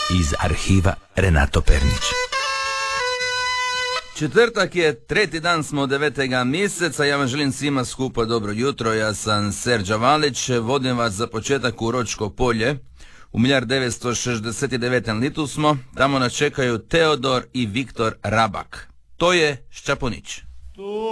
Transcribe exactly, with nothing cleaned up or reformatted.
iz arhiva Renato Pernić. Četvrtak je, treti dan smo devetega mjeseca, ja vam želim svima skupa dobro jutro, ja sam Serđa Valić, vodim vas za početak u Ročko polje. U milijard devetsto šezdeset devetom litu smo, tamo nas čekaju Teodor i Viktor Rabak. To je Ščapunić.